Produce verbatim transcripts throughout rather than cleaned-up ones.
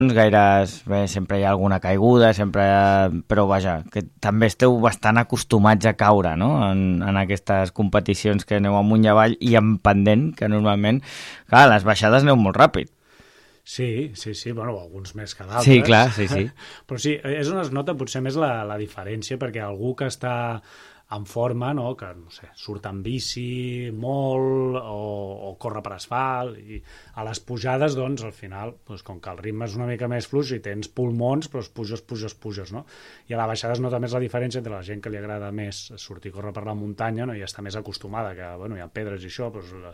gaires, bé, sempre hi ha alguna caiguda, sempre hi ha... però vaja, que també esteu bastant acostumats a caure, no?, en, en aquestes competicions que aneu amunt i avall i en pendent, que normalment, clar, les baixades aneu molt ràpid. Sí, sí, sí, bueno, alguns més que d'altres. Sí, clar, sí, sí. Però sí, és on es nota potser més la, la diferència, perquè algú que està en forma, no?, que, no sé, surt en bici molt o, o corre per asfalt, i a les pujades, doncs, al final, doncs, com que el ritme és una mica més fluix i tens pulmons, doncs puges, puges, puges, no? I a la baixada es nota més la diferència entre la gent que li agrada més sortir a córrer per la muntanya, no?, i està més acostumada, que, bueno, hi ha pedres i això, doncs...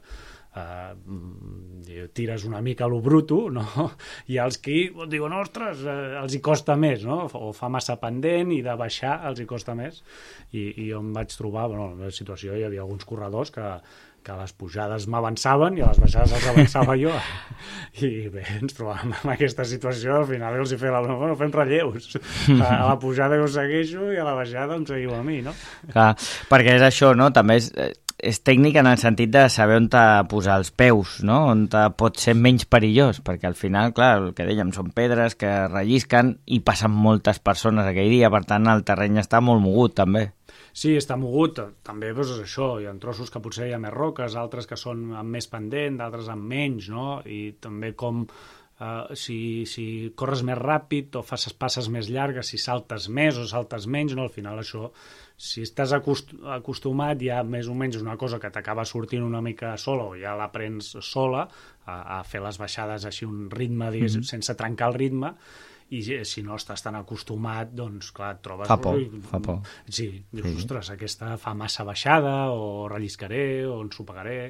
Uh, tires una mica a lo bruto, no? I els que diuen, ostres, uh, els hi costa més, no? O fa massa pendent i de baixar els hi costa més. I, i jo em vaig trobar, bueno, en la situació hi havia alguns corredors que, que a les pujades m'avançaven i a les baixades els avançava jo. I bé, ens trobàvem en aquesta situació, al final els hi feia la... Bueno, fem relleus. A la pujada jo us segueixo i a la baixada em seguiu a mi, no? Clar, perquè és això, no? També és... és tècnic en el sentit de saber on posar els peus, no? On pot ser menys perillós, perquè al final, clar, el que dèiem, són pedres que rellisquen i passen moltes persones aquell dia, per tant el terreny està molt mogut també. Sí, està mogut, també doncs, és això, hi ha trossos que potser hi ha més roques, altres que són amb més pendent, d'altres amb menys, no? I també com uh, si, si corres més ràpid o fas passes més llargues, si saltes més o saltes menys, no? Al final això... Si estàs acost acostumat ja més o menys una cosa que t'acaba sortint una mica sola o ja l'aprens sola a, a fer les baixades així un ritme, digués, mm -hmm. sense trencar el ritme, i si no estàs tan acostumat, doncs clar, et trobes... Fa por, fa por. Sí, dius, sí. Ostres, aquesta fa massa baixada, o relliscaré, o ensopegaré...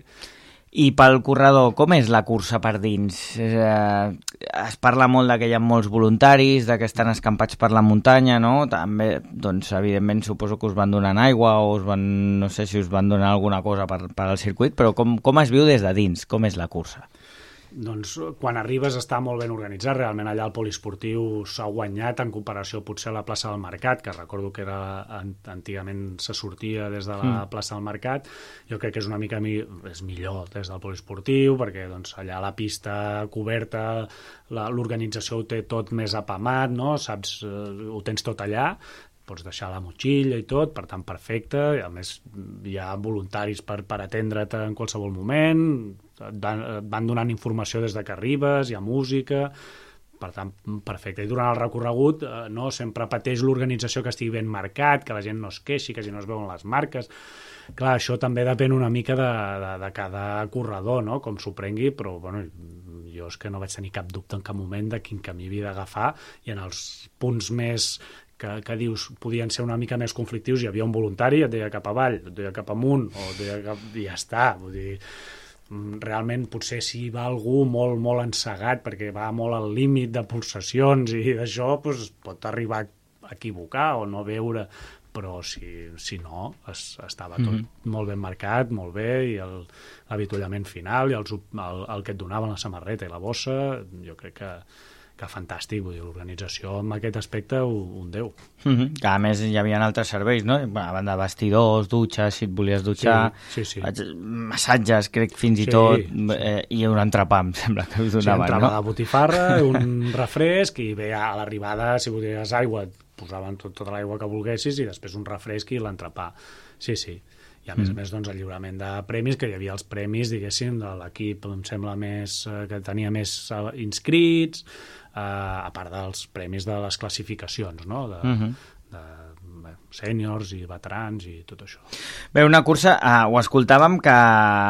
I pel corredor, com és la cursa per dins? Eh, es parla molt de que hi ha molts voluntaris, de que estan escampats per la muntanya, no? També, doncs, evidentment, suposo que us van donant aigua o us van, no sé si us van donar alguna cosa per, per al circuit, però com, com es viu des de dins? Com és la cursa? Doncs quan arribes està molt ben organitzat, realment allà el poliesportiu s'ha guanyat en comparació potser a la plaça del Mercat, que recordo que era antigament se sortia des de la mm. plaça del Mercat. Jo crec que és una mica és millor des del poliesportiu, perquè doncs, allà la pista coberta, l'organització ho té tot més apamat, no? Saps, ho tens tot allà, pots deixar la motxilla i tot, per tant perfecte, i a més hi ha voluntaris per, per atendre't en qualsevol moment, et van, et van donant informació des de que arribes, hi ha música, per tant perfecte. I durant el recorregut eh, no, sempre pateix l'organització que estigui ben marcat, que la gent no es queixi, que si no es veuen les marques. Clar, això també depèn una mica de, de, de cada corredor, no? Com s'ho prengui, però bueno, jo és que no vaig tenir cap dubte en cap moment de quin camí havia d'agafar, i en els punts més que, que dius podien ser una mica més conflictius hi havia un voluntari, et deia cap avall, et deia cap amunt, o et deia cap... i ja està, vull dir, realment potser si va algú molt, molt encegat perquè va molt al límit de pulsacions i d'això, doncs pot arribar a equivocar o no veure, però si, si no, es, estava tot mm-hmm. molt ben marcat, molt bé, i l'avituallament final i els, el, el que et donaven la samarreta i la bossa, jo crec que que fantàstic, vull dir, l'organització en aquest aspecte un deu. Mm-hmm. Que a més hi havia altres serveis, no? A banda de vestidors, dutxes, si et volies dutxar, sí, sí, sí. massatges, crec, fins i sí, tot, sí. Eh, i un entrepà, em sembla que us donaven, sí, no? Sí, de botifarra, un refresc, i bé, a l'arribada, si volies aigua, et posaven tot, tota l'aigua que volguessis, i després un refresc i l'entrepà. Sí, sí. I a més a més, doncs, el lliurament de premis, que hi havia els premis, diguéssim, de l'equip, em sembla, més que tenia més inscrits, eh, a part dels premis de les classificacions, no?, de, uh-huh. de bé, sèniors i veterans i tot això. Bé, una cursa, eh, ho escoltàvem, que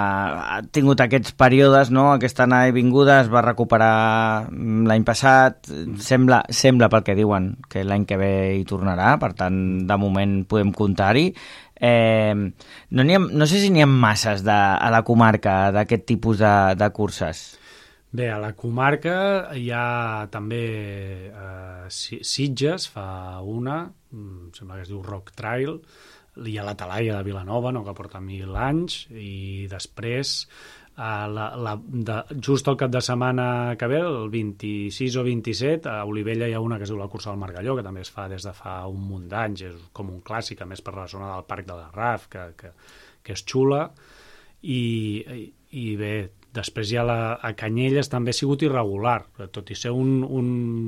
ha tingut aquests períodes, no?, aquesta anada i vinguda, es va recuperar l'any passat, mm. sembla, sembla pel que diuen que l'any que ve hi tornarà, per tant, de moment podem comptar-hi. Eh, no, ha, no sé si n'hi ha masses de, a la comarca d'aquest tipus de, de curses. Bé, a la comarca hi ha també eh, Sitges, fa una, em sembla que es diu Rock Trail, hi ha la Talaia de Vilanova, no, que porta mil anys, i després Uh, la, la, de, just el cap de setmana que ve, el vint-i-sis o vint-i-set, a Olivella hi ha una que es diu la Cursa del Margalló, que també es fa des de fa un munt d'anys, és com un clàssic, a més per la zona del Parc de la Raf, que, que, que és xula, i, i, i bé, Després ja la, a Canyelles també ha sigut irregular, tot i ser un, un